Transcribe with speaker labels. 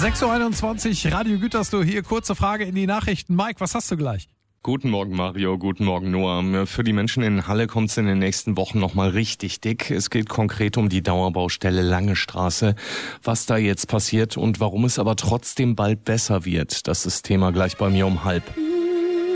Speaker 1: 6.21 Uhr, Radio Gütersloh hier. Kurze Frage in die Nachrichten. Mike, was hast du gleich?
Speaker 2: Guten Morgen Mario, guten Morgen Noah. Für die Menschen in Halle kommt es in den nächsten Wochen nochmal richtig dick. Es geht konkret um die Dauerbaustelle Lange Straße. Was da jetzt passiert und warum es aber trotzdem bald besser wird, das ist Thema gleich bei mir um 12:30.